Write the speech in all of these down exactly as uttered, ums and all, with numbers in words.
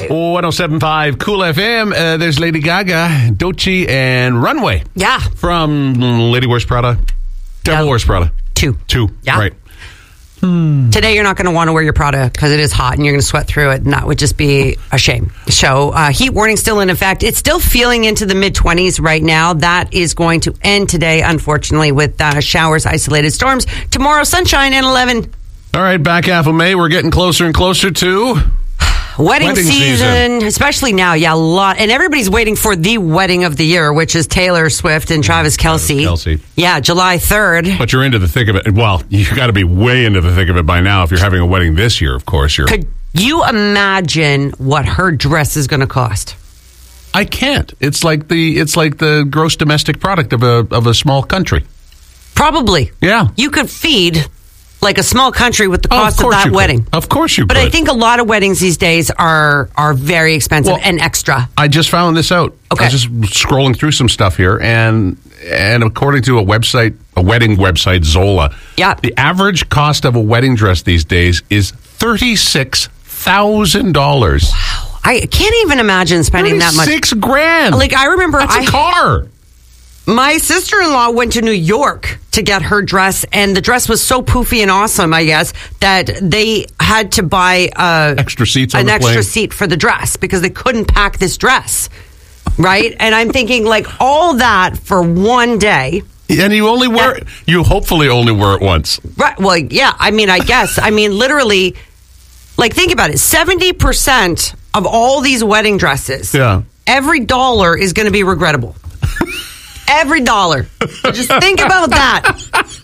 one oh seven point five Cool F M. Uh, there's Lady Gaga, Doechii, and Runway. Yeah. From Lady Wears Prada. Devil Yeah. Wears Prada. Two. Two. Yeah. Right. Today, you're not going to want to wear your Prada because it is hot and you're going to sweat through it, and that would just be a shame. So, uh, heat warning still in effect. It's still feeling into the mid twenties right now. That is going to end today, unfortunately, with uh, showers, isolated storms. Tomorrow, sunshine and eleven. All right, back half of May. We're getting closer and closer to Wedding, Wedding season, season. especially now. Yeah, a lot. And everybody's waiting for the wedding of the year, which is Taylor Swift and Travis Kelce. Kelce. Yeah, July third. But you're into the thick of it. Well, you got to be way into the thick of it by now. If you're having a wedding this year, of course, you're. Could you imagine what her dress is going to cost? I can't. It's like the it's like the gross domestic product of a of a small country. Probably. Yeah. You could feed like a small country with the Oh, of cost of, course that you could. wedding. Of course you But could. I think a lot of weddings these days are are very expensive Well, and extra. I just found this out. Okay. I was just scrolling through some stuff here, and and according to a website, a wedding website, Zola, Yeah. the average cost of a wedding dress these days is thirty-six thousand dollars. I can't even imagine spending that much. Six grand. Like, I remember That's a I- car. My sister-in-law went to New York to get her dress, and the dress was so poofy and awesome, I guess, that they had to buy uh, Extra seats on an the extra plane. seat for the dress because they couldn't pack this dress, right? And I'm thinking, like, all that for one day. And you only wear it, you hopefully only wear it once. Right. Well, yeah, I mean, I guess. I mean, literally, like, think about it. seventy percent of all these wedding dresses, Yeah. every dollar is going to be regrettable. Every dollar. So just think about that.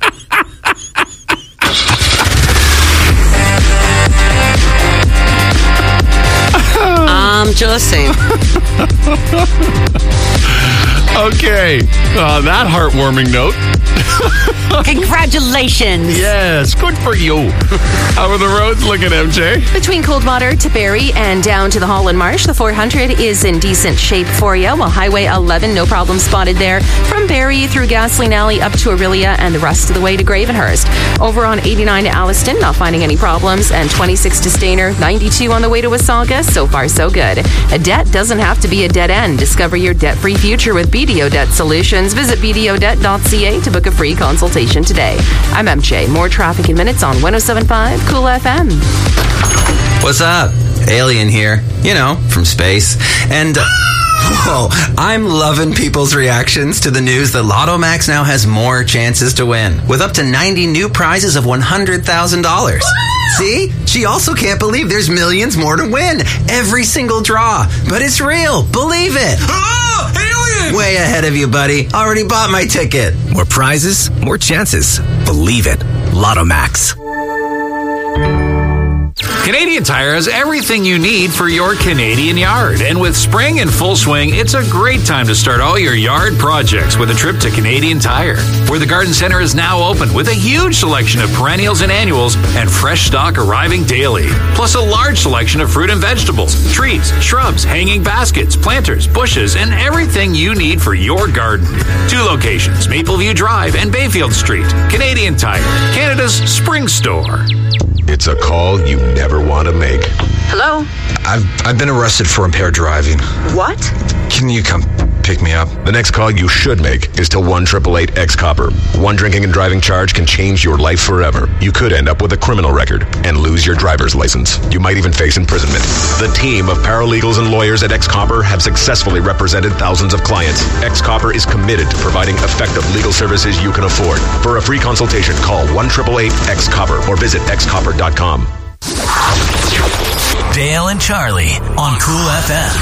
I'm just saying. Okay. Uh, that heartwarming note. Congratulations. Yes, good for you. How are the roads looking, M J? Between Coldwater to Barrie and down to the Holland Marsh, the four hundred is in decent shape for you, while Highway eleven, no problem spotted there. From Barrie through Gasoline Alley up to Aurelia and the rest of the way to Gravenhurst. Over on eighty-nine to Alliston, not finding any problems, and twenty-six to Stainer, ninety-two on the way to Wasaga. So far, so good. A debt doesn't have to be a dead end. Discover your debt-free future with B D O Debt Solutions. Visit b d o debt dot c a to book a free consultation today. I'm M J. More traffic in minutes on one oh seven point five Cool F M. What's up? Alien here. You know, from space. And, uh, whoa, I'm loving people's reactions to the news that Lotto Max now has more chances to win, with up to ninety new prizes of one hundred thousand dollars. See? She also can't believe there's millions more to win. Every single draw. But it's real. Believe it. Oh, alien! Way ahead of you, buddy. Already bought my ticket. More prizes, more chances. Believe it. Lotto Max. Canadian Tire has everything you need for your Canadian yard. And with spring in full swing, it's a great time to start all your yard projects with a trip to Canadian Tire, where the garden center is now open with a huge selection of perennials and annuals and fresh stock arriving daily. Plus a large selection of fruit and vegetables, trees, shrubs, hanging baskets, planters, bushes, and everything you need for your garden. Two locations, Mapleview Drive and Bayfield Street. Canadian Tire, Canada's spring store. It's a call you never want to make. Hello? I've I've been arrested for impaired driving. What? Can you come pick me up? The next call you should make is to one eight eight eight X Copper. One drinking and driving charge can change your life forever. You could end up with a criminal record and lose your driver's license. You might even face imprisonment. The team of paralegals and lawyers at X Copper have successfully represented thousands of clients. X Copper is committed to providing effective legal services you can afford. For a free consultation, call one eight eight eight X Copper or visit x copper dot com. Dale and Charlie on Cool F M.